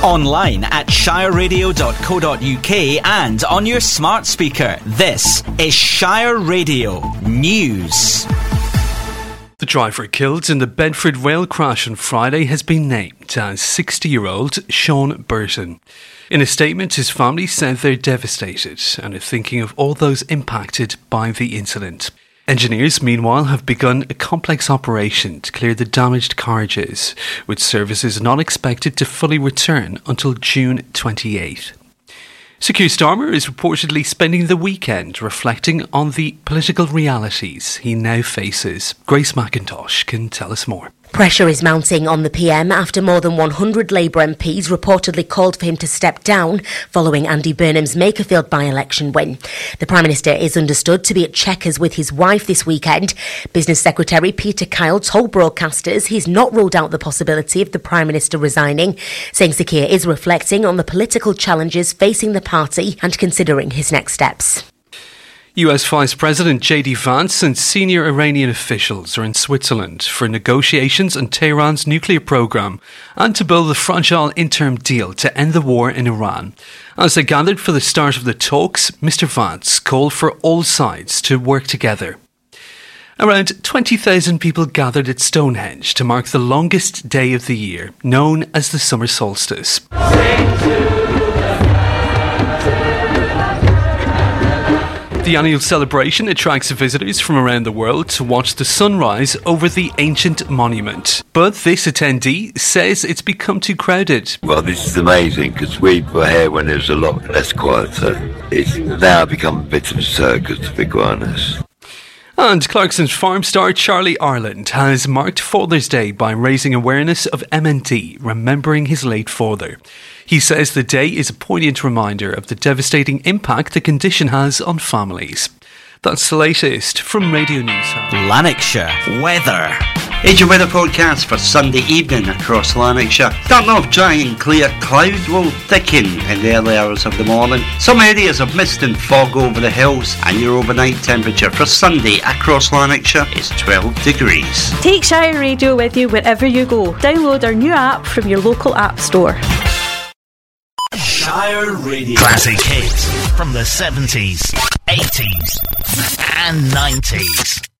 Online at shireradio.co.uk and on your smart speaker. This is Shire Radio News. The driver killed in the Bedford rail crash on Friday has been named as 60-year-old Sean Burton. In a statement, his family said they're devastated and are thinking of all those impacted by the incident. Engineers, meanwhile, have begun a complex operation to clear the damaged carriages, with services not expected to fully return until June 28. Sir Keir Starmer is reportedly spending the weekend reflecting on the political realities he now faces. Grace McIntosh can tell us more. Pressure is mounting on the PM after more than 100 Labour MPs reportedly called for him to step down following Andy Burnham's Makerfield by-election win. The Prime Minister is understood to be at Chequers with his wife this weekend. Business Secretary Peter Kyle told broadcasters he's not ruled out the possibility of the Prime Minister resigning, saying Sir Keir is reflecting on the political challenges facing the party and considering his next steps. US Vice President J.D. Vance and senior Iranian officials are in Switzerland for negotiations on Tehran's nuclear program and to build a fragile interim deal to end the war in Iran. As they gathered for the start of the talks, Mr. Vance called for all sides to work together. Around 20,000 people gathered at Stonehenge to mark the longest day of the year, known as the summer solstice. The annual celebration attracts visitors from around the world to watch the sunrise over the ancient monument. But this attendee says it's become too crowded. Well, this is amazing because we were here when it was a lot less quiet, so it's now become a bit of a circus, to be quite honest. And Clarkson's farm star Charlie Ireland has marked Father's Day by raising awareness of MND, remembering his late father. He says the day is a poignant reminder of the devastating impact the condition has on families. That's the latest from Radio News. Lanarkshire weather. Here's your weather forecast for Sunday evening across Lanarkshire. Starting off dry and clear, clouds will thicken in the early hours of the morning. Some areas of mist and fog over the hills, and your overnight temperature for Sunday across Lanarkshire is 12 degrees. Take Shire Radio with you wherever you go. Download our new app from your local app store. Shire Radio. Classic hits from the 70s, 80s and 90s.